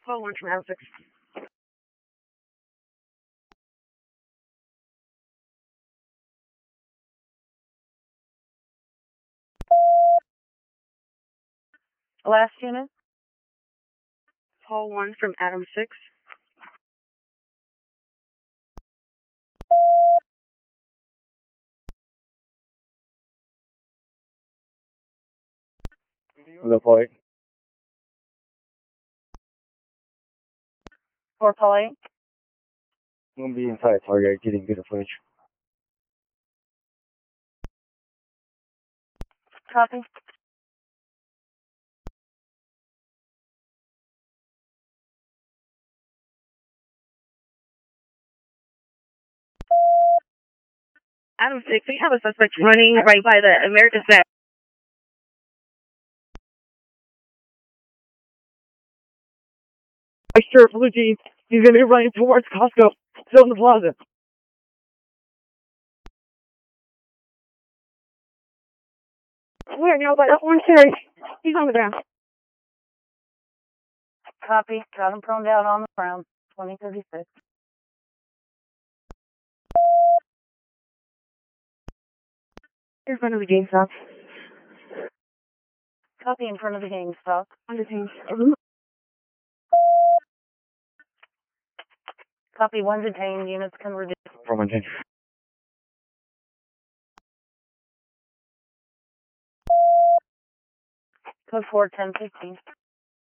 Call 1 from Adam 6. Last unit. Call 1 from Adam 6. The point. For call 8. I'm gonna be inside target getting good footage. Copy. Adam 6, we have a suspect running right by the American Set. Sheriff Luigi, he's gonna be running towards Costco, still in the plaza. We're now by the Orange Cherry. He's on the ground. Copy. Got him prone down on the ground. 2036. In front of the GameStop. Copy, in front of the GameStop. Undertained. Copy, 1 detained. Units can reduce. From my Code 4, 1015.